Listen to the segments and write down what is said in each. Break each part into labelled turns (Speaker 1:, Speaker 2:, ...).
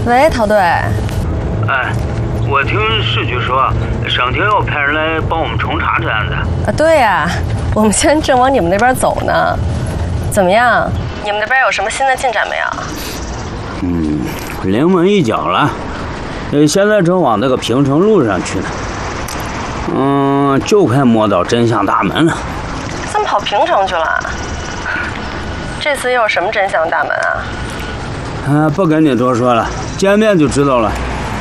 Speaker 1: 喂，陶队。
Speaker 2: 哎，我听市局说，省厅要派人来帮我们重查这案子。
Speaker 1: 啊，对呀，我们现在正往你们那边走呢。怎么样？你们那边有什么新的进展没有？
Speaker 2: 临门一脚了，现在正往那个平城路上去呢。就快摸到真相大门了。
Speaker 1: 怎么跑平城去了？这次又有什么真相大门啊？
Speaker 2: 不跟你多说了，见面就知道了。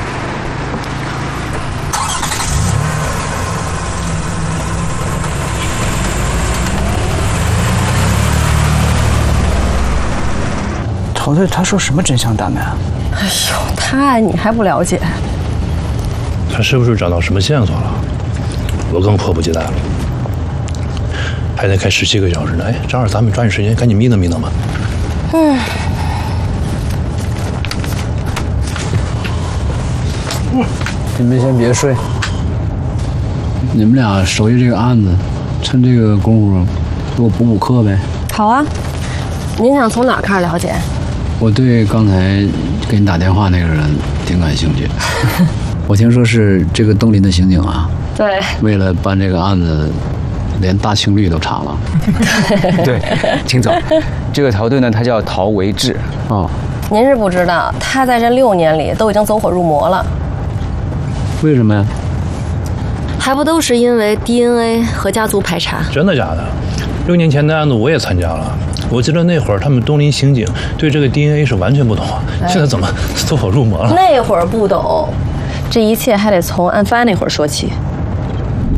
Speaker 3: 陶队，他说什么真相大门啊？
Speaker 1: 哎呦，你还不了解？
Speaker 4: 他是不是找到什么线索了？我更迫不及待了，还得开17个小时呢。哎，正好咱们抓紧时间，赶紧密弄密弄吧。
Speaker 5: 你们先别睡，你们俩熟悉这个案子，趁这个功夫给我补课呗。
Speaker 1: 好啊，您想从哪开始了解？
Speaker 5: 我对刚才给你打电话那个人挺感兴趣。我听说是这个东林的刑警啊，
Speaker 1: 对，
Speaker 5: 为了办这个案子，连大青绿都查了。
Speaker 3: 对，秦总，这个陶队呢，他叫陶维志。
Speaker 5: 哦，
Speaker 1: 您是不知道，他在这6年里都已经走火入魔了。
Speaker 5: 为什么呀？
Speaker 6: 还不都是因为 DNA 和家族排查？
Speaker 4: 真的假的？6年前的案子我也参加了，我记得那会儿他们东林刑警对这个 DNA 是完全不懂啊，现在怎么走火入魔了？
Speaker 1: 那会儿不懂，这一切还得从案发那会儿说起。